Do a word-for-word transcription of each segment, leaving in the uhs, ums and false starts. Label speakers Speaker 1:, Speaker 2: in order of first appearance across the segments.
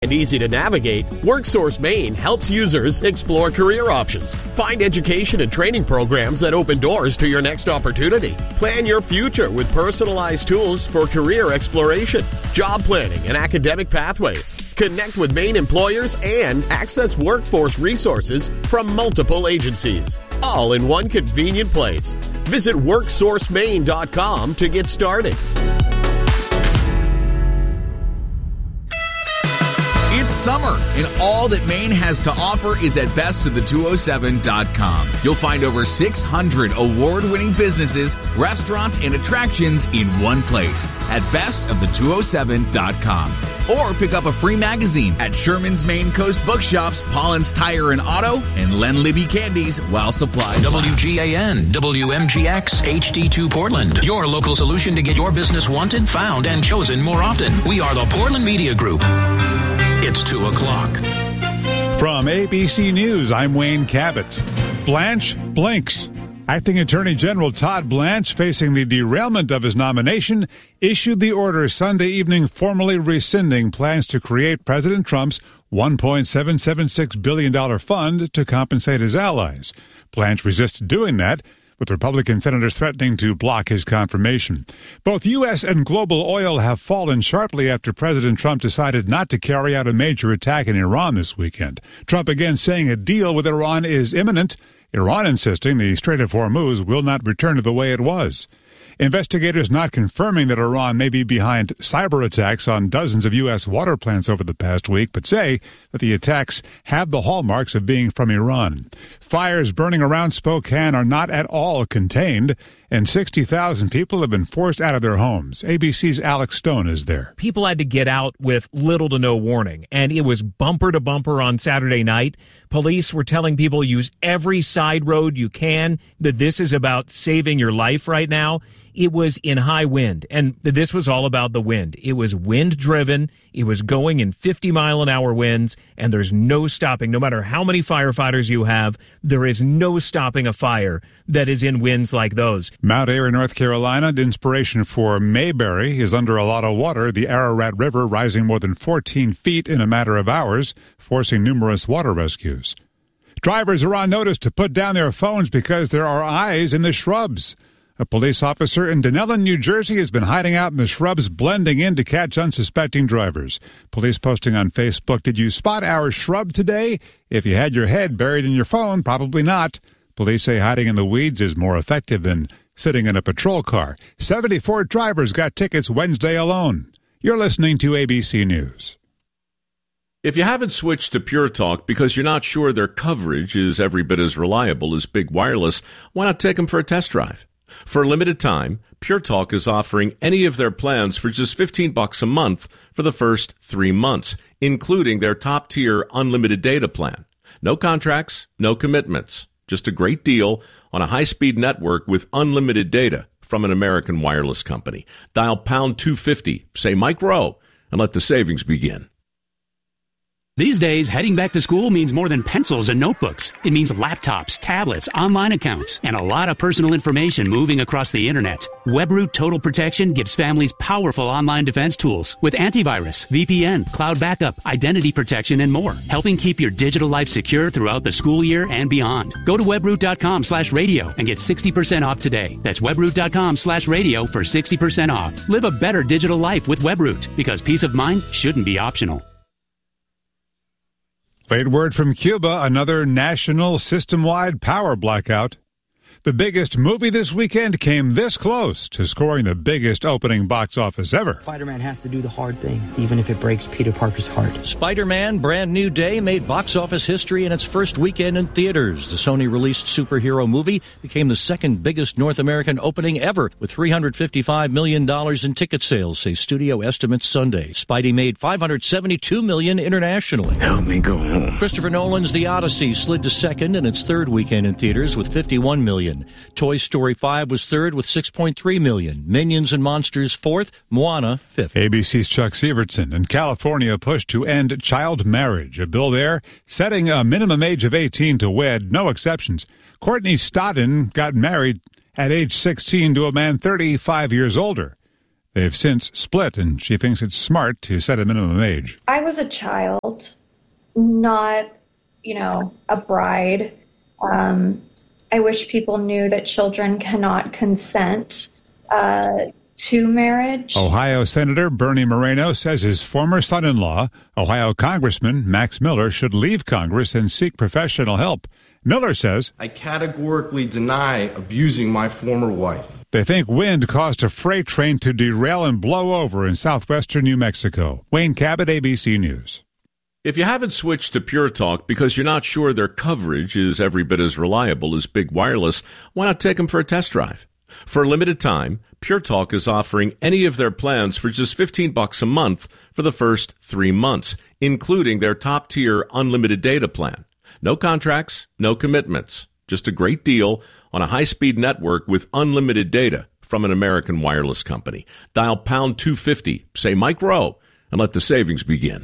Speaker 1: And easy to navigate, WorkSource Maine helps users explore career options, find education and training programs that open doors to your next opportunity, plan your future with personalized tools for career exploration, job planning, and academic pathways. Connect with Maine employers and access workforce resources from multiple agencies, all in one convenient place. Visit work source maine dot com to get started.
Speaker 2: It's summer, and all that Maine has to offer is at best of the two oh seven dot com. You'll find over six hundred award-winning businesses, restaurants, and attractions in one place at best of the two oh seven dot com. Or pick up a free magazine at Sherman's Maine Coast Bookshops, Pollen's Tire and Auto, and Len Libby Candies while supplies
Speaker 3: W G A N, W M G X, H D two Portland. Your local solution to get your business wanted, found, and chosen more often. We are the Portland Media Group. It's two o'clock.
Speaker 4: From A B C News, I'm Wayne Cabot. Blanche blinks. Acting Attorney General Todd Blanche, facing the derailment of his nomination, issued the order Sunday evening formally rescinding plans to create President Trump's one point seven seven six billion dollars fund to compensate his allies. Blanche resisted doing that, with Republican senators threatening to block his confirmation. Both U S and global oil have fallen sharply after President Trump decided not to carry out a major attack in Iran this weekend. Trump again saying a deal with Iran is imminent, Iran insisting the Strait of Hormuz will not return to the way it was. Investigators not confirming that Iran may be behind cyber attacks on dozens of U S water plants over the past week, but say that the attacks have the hallmarks of being from Iran. Fires burning around Spokane are not at all contained, and sixty thousand people have been forced out of their homes. A B C's Alex Stone is there.
Speaker 5: People had to get out with little to no warning, and it was bumper to bumper on Saturday night. Police were telling people use every side road you can, that this is about saving your life right now. It was in high wind, and this was all about the wind. It was wind-driven. It was going in fifty-mile-an-hour winds, and there's no stopping. No matter how many firefighters you have, there is no stopping a fire that is in winds like those.
Speaker 4: Mount Airy, North Carolina, the inspiration for Mayberry, is under a lot of water. The Ararat River rising more than fourteen feet in a matter of hours, forcing numerous water rescues. Drivers are on notice to put down their phones because there are eyes in the shrubs. A police officer in Dunellen, New Jersey, has been hiding out in the shrubs, blending in to catch unsuspecting drivers. Police posting on Facebook, "Did you spot our shrub today? If you had your head buried in your phone, probably not." Police say hiding in the weeds is more effective than sitting in a patrol car. seventy-four drivers got tickets Wednesday alone. You're listening to A B C News.
Speaker 6: If you haven't switched to Pure Talk because you're not sure their coverage is every bit as reliable as Big Wireless, why not take them for a test drive? For a limited time, Pure Talk is offering any of their plans for just fifteen bucks a month for the first three months, including their top-tier unlimited data plan. No contracts, no commitments, just a great deal on a high-speed network with unlimited data from an American wireless company. Dial pound two fifty, say Mike Rowe, and let the savings begin.
Speaker 7: These days, heading back to school means more than pencils and notebooks. It means laptops, tablets, online accounts, and a lot of personal information moving across the internet. WebRoot Total Protection gives families powerful online defense tools with antivirus, V P N, cloud backup, identity protection, and more, helping keep your digital life secure throughout the school year and beyond. Go to webroot.com slash radio and get sixty percent off today. That's webroot.com slash radio for sixty percent off. Live a better digital life with WebRoot, because peace of mind shouldn't be optional.
Speaker 4: Late word from Cuba, another national system-wide power blackout. The biggest movie this weekend came this close to scoring the biggest opening box office ever.
Speaker 8: Spider-Man has to do the hard thing, even if it breaks Peter Parker's heart.
Speaker 9: Spider-Man Brand New Day made box office history in its first weekend in theaters. The Sony-released superhero movie became the second biggest North American opening ever, with three hundred fifty-five million dollars in ticket sales, say studio estimates Sunday. Spidey made five hundred seventy-two million dollars internationally.
Speaker 10: Help me go home.
Speaker 9: Christopher Nolan's The Odyssey slid to second in its third weekend in theaters with fifty-one million dollars. Toy Story five was third with six point three million dollars. Minions and Monsters fourth. Moana fifth.
Speaker 4: A B C's Chuck Severson. In California, push to end child marriage. A bill there setting a minimum age of eighteen to wed. No exceptions. Courtney Stodden got married at age sixteen to a man thirty-five years older. They've since split, and she thinks it's smart to set a minimum age.
Speaker 10: I was a child, not, you know, a bride. Um, I wish people knew that children cannot consent uh, to marriage.
Speaker 4: Ohio Senator Bernie Moreno says his former son-in-law, Ohio Congressman Max Miller, should leave Congress and seek professional help. Miller says,
Speaker 11: I categorically deny abusing my former wife.
Speaker 4: They think wind caused a freight train to derail and blow over in southwestern New Mexico. Wayne Cabot, A B C News.
Speaker 6: If you haven't switched to Pure Talk because you're not sure their coverage is every bit as reliable as Big Wireless, why not take them for a test drive? For a limited time, Pure Talk is offering any of their plans for just fifteen bucks a month for the first three months, including their top-tier unlimited data plan. No contracts, no commitments, just a great deal on a high-speed network with unlimited data from an American wireless company. Dial pound two fifty, say Mike Rowe, and let the savings begin.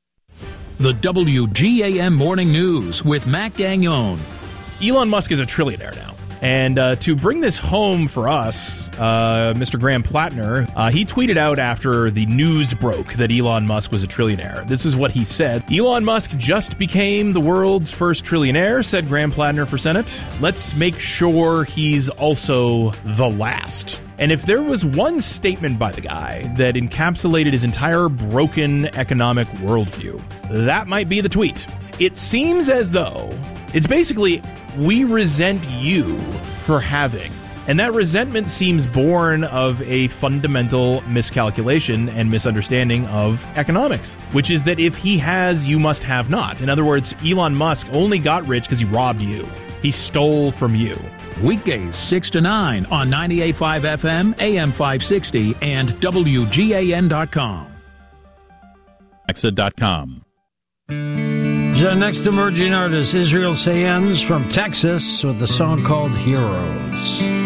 Speaker 3: The W G A M Morning News with Mac Gagnon.
Speaker 12: Elon Musk is a trillionaire now. And uh, to bring this home for us, uh, Mister Graham Plattner, uh, he tweeted out after the news broke that Elon Musk was a trillionaire. This is what he said. Elon Musk just became the world's first trillionaire, said Graham Plattner for Senate. Let's make sure he's also the last. And if there was one statement by the guy that encapsulated his entire broken economic worldview, that might be the tweet. It seems as though it's basically, we resent you for having. And that resentment seems born of a fundamental miscalculation and misunderstanding of economics, which is that if he has, you must have not. In other words, Elon Musk only got rich because he robbed you. He stole from you.
Speaker 3: Weekdays six to nine on ninety-eight point five F M, A M five sixty, and W G A N dot com.
Speaker 13: Alexa dot com.
Speaker 14: The next emerging artist, Israel Sayens from Texas, with the song called Heroes.